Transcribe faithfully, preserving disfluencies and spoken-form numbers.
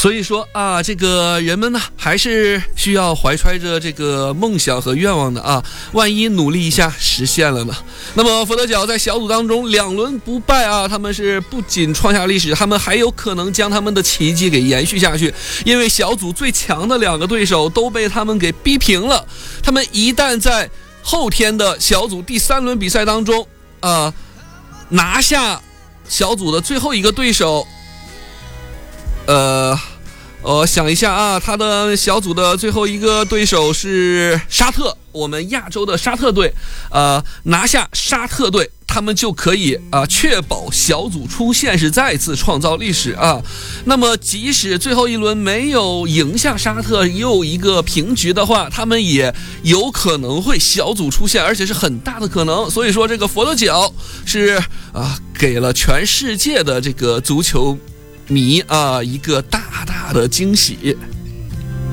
所以说啊，这个人们呢还是需要怀揣着这个梦想和愿望的啊，万一努力一下实现了呢？那么佛得角在小组当中两轮不败啊，他们是不仅创下历史，他们还有可能将他们的奇迹给延续下去，因为小组最强的两个对手都被他们给逼平了。他们一旦在后天的小组第三轮比赛当中啊拿下小组的最后一个对手，呃呃，想一下啊，他的小组的最后一个对手是沙特，我们亚洲的沙特队，呃，拿下沙特队，他们就可以啊、呃、确保小组出线，是再次创造历史啊。那么即使最后一轮没有赢下沙特，又一个平局的话，他们也有可能会小组出线，而且是很大的可能。所以说，这个佛得角是啊，给了全世界的这个足球迷啊一个大大的惊喜。